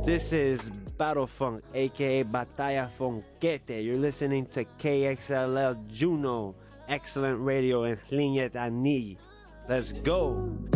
This is Battle Funk, aka Batalla Funkete. You're listening to KXLL Juno, excellent radio in Linyet Ani. Let's go!